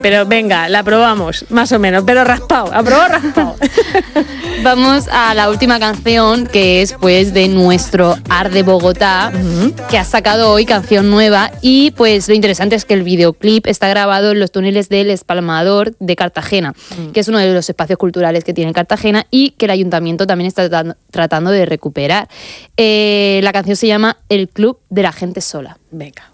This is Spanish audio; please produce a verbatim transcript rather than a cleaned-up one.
Pero venga, la probamos, más o menos, pero raspado, aprobado raspado. Vamos a la última canción, que es pues de nuestro Art de Bogotá, uh-huh. que ha sacado hoy canción nueva, y pues lo interesante es que el videoclip está grabado en los túneles del Espalmador de Cartagena, uh-huh. que es uno de los espacios culturales que tiene Cartagena y que el ayuntamiento también está tratando, tratando de recuperar. Eh, la canción se llama El Club de la Gente Sola. Venga.